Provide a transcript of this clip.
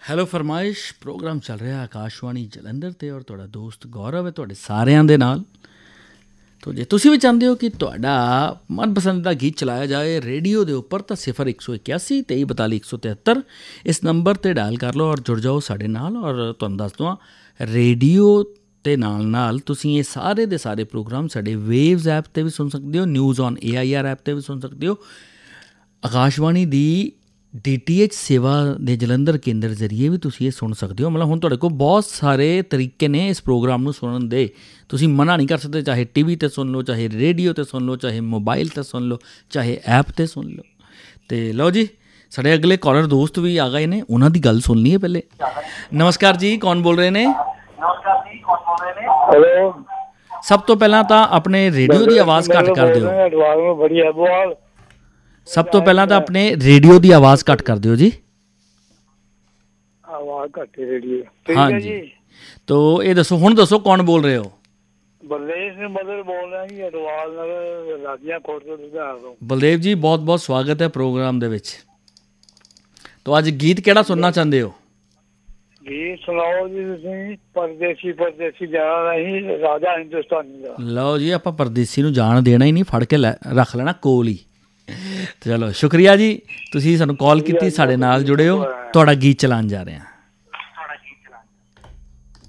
Hello ਫਰਮਾਇਸ਼ programme ਚੱਲ ਰਿਹਾ ਆਕਾਸ਼ਵਾਣੀ ਜਲੰਧਰ 'ਤੇ ਔਰ ਤੁਹਾਡਾ ਦੋਸਤ ਗੌਰਵ ਹੈ ਤੁਹਾਡੇ ਸਾਰਿਆਂ ਦੇ ਨਾਲ। ਤੋ ਜੇ ਤੁਸੀਂ ਵੀ ਚਾਹੁੰਦੇ ਹੋ ਕਿ ਤੁਹਾਡਾ ਮਨਪਸੰਦ ਦਾ ਗੀਤ ਚਲਾਇਆ ਜਾਏ ਰੇਡੀਓ ਦੇ ਉੱਪਰ ਤਾਂ 0181 2342 173 ਇਸ ਨੰਬਰ 'ਤੇ ਡਾਇਲ ਕਰ ਲਓ ਔਰ ਜੁੜ ਜਾਓ ਸਾਡੇ ਨਾਲ। ਔਰ ਤੁਹਾਨੂੰ ਦੱਸ ਦਵਾਂ ਰੇਡੀਓ ਦੇ ਨਾਲ ਤੁਸੀਂ ਇਹ ਸਾਰੇ ਦੇ ਸਾਰੇ ਪ੍ਰੋਗਰਾਮ ਸਾਡੇ ਵੇਵਜ਼ ਐਪ 'ਤੇ ਵੀ ਸੁਣ ਸਕਦੇ ਹੋ, ਨਿਊਜ਼ ਔਨ AIR ਐਪ 'ਤੇ ਵੀ ਸੁਣ ਸਕਦੇ ਹੋ, ਆਕਾਸ਼ਵਾਣੀ ਦੀ DTH ਸੇਵਾ ਦੇ ਜਲੰਧਰ ਕੇਂਦਰ ਜ਼ਰੀਏ ਵੀ ਤੁਸੀਂ ਇਹ ਸੁਣ ਸਕਦੇ ਹੋ। ਮਤਲਬ ਹੁਣ ਤੁਹਾਡੇ ਕੋਲ ਬਹੁਤ ਸਾਰੇ ਤਰੀਕੇ ਨੇ ਇਸ ਪ੍ਰੋਗਰਾਮ ਨੂੰ ਸੁਣਨ ਦੇ, ਤੁਸੀਂ ਮਨਾ ਨਹੀਂ ਕਰ ਸਕਦੇ। ਚਾਹੇ TV 'ਤੇ ਸੁਣ ਲਓ, ਚਾਹੇ ਰੇਡੀਓ 'ਤੇ ਸੁਣ ਲਓ, ਚਾਹੇ ਮੋਬਾਈਲ 'ਤੇ ਸੁਣ ਲਓ, ਚਾਹੇ ਐਪ 'ਤੇ ਸੁਣ ਲਓ। ਅਤੇ ਲਓ ਜੀ ਸਾਡੇ ਅਗਲੇ ਕਾਲਰ ਦੋਸਤ ਵੀ ਆ ਗਏ ਨੇ, ਉਹਨਾਂ ਦੀ ਗੱਲ ਸੁਣ ਲਈਏ ਪਹਿਲੇ। ਨਮਸਕਾਰ ਜੀ, ਕੌਣ ਬੋਲ ਰਹੇ ਨੇ? ਹੈਲੋ। ਸਭ ਤੋਂ ਪਹਿਲਾਂ ਤਾਂ ਆਪਣੇ ਰੇਡੀਓ ਦੀ ਆਵਾਜ਼ ਘੱਟ ਕਰ ਦਿਓ। ਸਭ ਤੋਂ ਪਹਿਲਾਂ ਤਾਂ ਆਪਣੇ ਰੇਡੀਓ ਦੀ ਆਵਾਜ਼ ਘੱਟ ਕਰ ਦਿਓ ਜੀ। ਆਵਾਜ਼ ਘੱਟ ਹੈ ਰੇਡੀਓ। ਹਾਂਜੀ, ਤੋ ਇਹ ਦੱਸੋ, ਹੁਣ ਦੱਸੋ ਕੌਣ ਬੋਲ ਰਹੇ ਹੋ? ਬਲਦੇਵ ਸਿੰਘ ਬਦਲ ਬੋਲ ਰਿਹਾ ਜੀ, ਅਡਵਾਲ ਨਗਰ ਲਾਗੀਆਂ ਕੋਟ ਤੋਂ ਲੁਧਿਆਣਾ ਤੋਂ। ਬਲਦੇਵ ਜੀ ਬਹੁਤ ਬਹੁਤ ਸਵਾਗਤ ਹੈ ਪ੍ਰੋਗਰਾਮ ਦੇ ਵਿੱਚ। ਤੋ ਅੱਜ ਗੀਤ ਕਿਹੜਾ ਸੁਣਨਾ ਚਾਹੁੰਦੇ ਹੋ? ਗੀਤ ਸੁਣਾਓ ਜੀ ਤੁਸੀਂ। ਪਰਦੇਸੀ ਜਾਣਾ ਨਹੀਂ, ਰਾਜਾ ਹਿੰਦੁਸਤਾਨੀ ਦਾ। ਲਓ ਜੀ, ਆਪਾਂ ਪਰਦੇਸੀ ਨੂੰ ਜਾਣ ਦੇਣਾ ਹੀ ਨਹੀਂ, ਫੜ ਕੇ ਰੱਖ ਲੈਣਾ ਕੋਲ ਹੀ। ਚਲੋ ਸ਼ੁਕਰੀਆ ਜੀ, ਤੁਸੀਂ ਸਾਨੂੰ ਕਾਲ ਕੀਤੀ, ਸਾਡੇ ਨਾਲ ਜੁੜੇ ਹੋ। ਤੁਹਾਡਾ ਗੀਤ ਚਲਾਉਣ ਜਾ ਰਹੇ ਹਾਂ।